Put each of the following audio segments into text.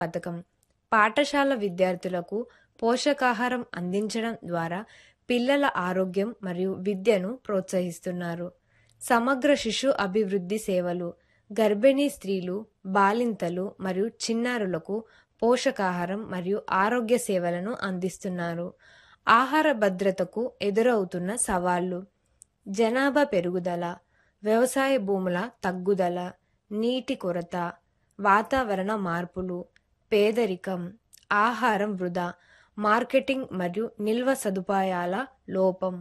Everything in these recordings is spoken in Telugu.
పథకం పాఠశాల విద్యార్థులకు పోషకాహారం అందించడం ద్వారా పిల్లల ఆరోగ్యం మరియు విద్యను ప్రోత్సహిస్తున్నారు. సమగ్ర శిశు అభివృద్ధి సేవలు గర్భిణీ స్త్రీలు, బాలింతలు మరియు చిన్నారులకు పోషకాహారం మరియు ఆరోగ్య సేవలను అందిస్తున్నారు. ఆహార భద్రతకు ఎదురవుతున్న సవాళ్లు: జనాభా పెరుగుదల, వ్యవసాయ భూముల తగ్గుదల, నీటి కొరత, వాతావరణ మార్పులు, పేదరికం, ఆహారం వృధా, మార్కెటింగ్ మరియు నిల్వ సదుపాయాల లోపం.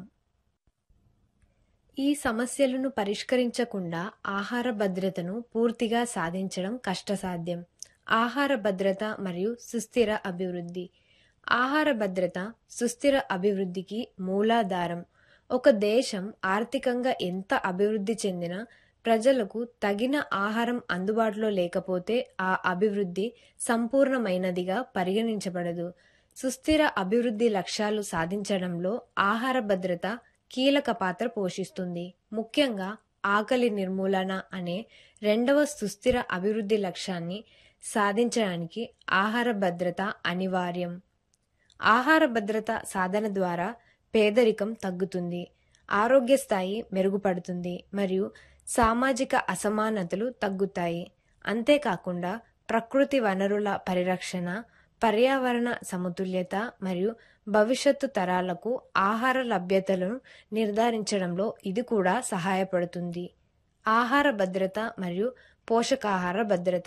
ఈ సమస్యలను పరిష్కరించకుండా ఆహార భద్రతను పూర్తిగా సాధించడం కష్టసాధ్యం. ఆహార భద్రత మరియు సుస్థిర అభివృద్ధి. ఆహార భద్రత సుస్థిర అభివృద్ధికి మూలాధారం. ఒక దేశం ఆర్థికంగా ఎంత అభివృద్ధి చెందినా ప్రజలకు తగిన ఆహారం అందుబాటులో లేకపోతే ఆ అభివృద్ధి సంపూర్ణమైనదిగా పరిగణించబడదు. సుస్థిర అభివృద్ధి లక్ష్యాలు సాధించడంలో ఆహార భద్రత కీలక పాత్ర పోషిస్తుంది. ముఖ్యంగా ఆకలి నిర్మూలన అనే రెండవ సుస్థిర అభివృద్ధి లక్ష్యాన్ని సాధించడానికి ఆహార భద్రత అనివార్యం. ఆహార భద్రత సాధన ద్వారా పేదరికం తగ్గుతుంది, ఆరోగ్య స్థాయి మెరుగుపడుతుంది మరియు సామాజిక అసమానతలు తగ్గుతాయి. అంతేకాకుండా ప్రకృతి వనరుల పరిరక్షణ, పర్యావరణ సమతుల్యత మరియు భవిష్యత్తు తరాలకు ఆహార లభ్యతలను నిర్ధారించడంలో ఇది కూడా సహాయపడుతుంది. ఆహార భద్రత మరియు పోషకాహార భద్రత.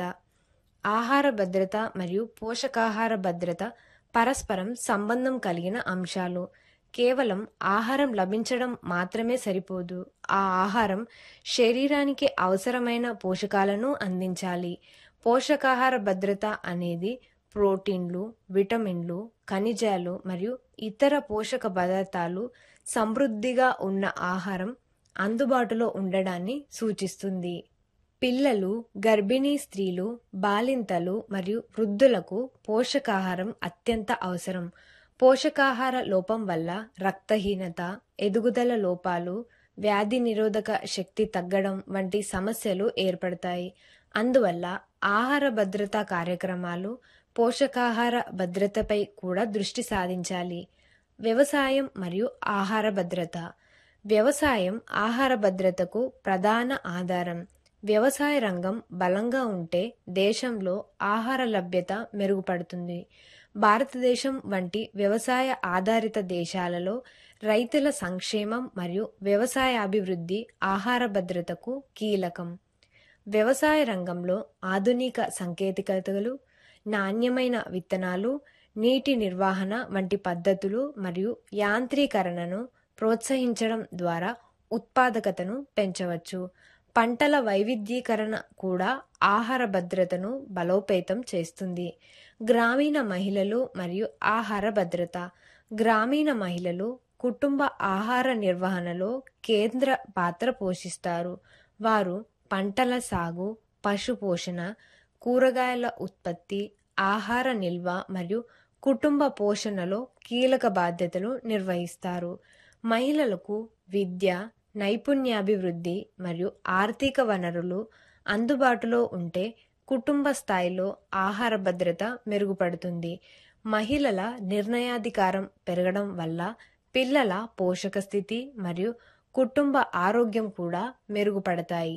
ఆహార భద్రత మరియు పోషకాహార భద్రత పరస్పరం సంబంధం కలిగిన అంశాలు. కేవలం ఆహారం లభించడం మాత్రమే సరిపోదు, ఆ ఆహారం శరీరానికి అవసరమైన పోషకాలను అందించాలి. పోషకాహార భద్రత అనేది ప్రోటీన్లు, విటమిన్లు, ఖనిజాలు మరియు ఇతర పోషక పదార్థాలు సమృద్ధిగా ఉన్న ఆహారం అందుబాటులో ఉండడాన్ని సూచిస్తుంది. పిల్లలు, గర్భిణీ స్త్రీలు, బాలింతలు మరియు వృద్ధులకు పోషకాహారం అత్యంత అవసరం. పోషకాహార లోపం వల్ల రక్తహీనత, ఎదుగుదల లోపాలు, వ్యాధి నిరోధక శక్తి తగ్గడం వంటి సమస్యలు ఏర్పడతాయి. అందువల్ల ఆహార భద్రతా కార్యక్రమాలు పోషకాహార భద్రతపై కూడా దృష్టి సాధించాలి. వ్యవసాయం మరియు ఆహార భద్రత. వ్యవసాయం ఆహార భద్రతకు ప్రధాన ఆధారం. వ్యవసాయ రంగం బలంగా ఉంటే దేశంలో ఆహార లభ్యత మెరుగుపడుతుంది. భారతదేశం వంటి వ్యవసాయ ఆధారిత దేశాలలో రైతుల సంక్షేమం మరియు వ్యవసాయ అభివృద్ధి ఆహార భద్రతకు కీలకం. వ్యవసాయ రంగంలో ఆధునిక సాంకేతికతలు, నాణ్యమైన విత్తనాలు, నీటి నిర్వహణ వంటి పద్ధతులు మరియు యాంత్రీకరణను ప్రోత్సహించడం ద్వారా ఉత్పాదకతను పెంచవచ్చు. పంటల వైవిధ్యీకరణ కూడా ఆహార భద్రతను బలోపేతం చేస్తుంది. గ్రామీణ మహిళలు మరియు ఆహార భద్రత. గ్రామీణ మహిళలు కుటుంబ ఆహార నిర్వహణలో కేంద్ర పాత్ర పోషిస్తారు. వారు పంటల సాగు, పశు పోషణ, కూరగాయల ఉత్పత్తి, ఆహార నిల్వ మరియు కుటుంబ పోషణలో కీలక బాధ్యతలు నిర్వహిస్తారు. మహిళలకు విద్య, నైపుణ్యాభివృద్ధి మరియు ఆర్థిక వనరులు అందుబాటులో ఉంటే కుటుంబ స్థాయిలో ఆహార భద్రత మెరుగుపడుతుంది. మహిళల నిర్ణయాధికారం పెరగడం వల్ల పిల్లల పోషక స్థితి మరియు కుటుంబ ఆరోగ్యం కూడా మెరుగుపడతాయి.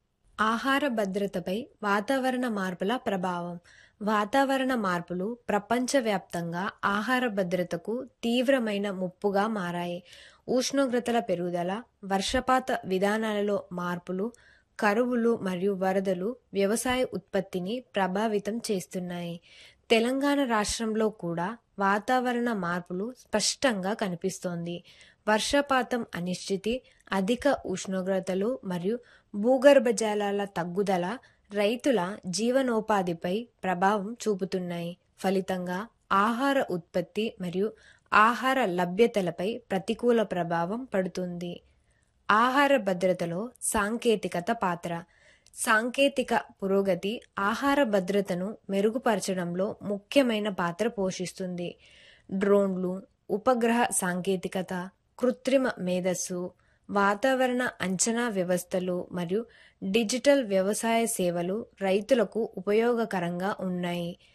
ఆహార భద్రతపై వాతావరణ మార్పుల ప్రభావం. వాతావరణ మార్పులు ప్రపంచవ్యాప్తంగా ఆహార భద్రతకు తీవ్రమైన ముప్పుగా మారాయి. ఉష్ణోగ్రతల పెరుగుదల, వర్షపాత విధానాలలో మార్పులు, కరువులు మరియు వరదలు వ్యవసాయ ఉత్పత్తిని ప్రభావితం చేస్తున్నాయి. తెలంగాణ రాష్ట్రంలో కూడా వాతావరణ మార్పులు స్పష్టంగా కనిపిస్తోంది. వర్షపాతం అనిశ్చితి, అధిక ఉష్ణోగ్రతలు మరియు భూగర్భ జలాల తగ్గుదల రైతుల జీవనోపాధిపై ప్రభావం చూపుతున్నాయి. ఫలితంగా ఆహార ఉత్పత్తి మరియు ఆహార లభ్యతలపై ప్రతికూల ప్రభావం పడుతుంది. ఆహార భద్రతలో సాంకేతికత పాత్ర. సాంకేతిక పురోగతి ఆహార భద్రతను మెరుగుపరచడంలో ముఖ్యమైన పాత్ర పోషిస్తుంది. డ్రోన్లు, ఉపగ్రహ సాంకేతికత, కృత్రిమ మేధస్సు, వాతావరణ అంచనా వ్యవస్థలు మరియు డిజిటల్ వ్యవసాయ సేవలు రైతులకు ఉపయోగకరంగా ఉన్నాయి.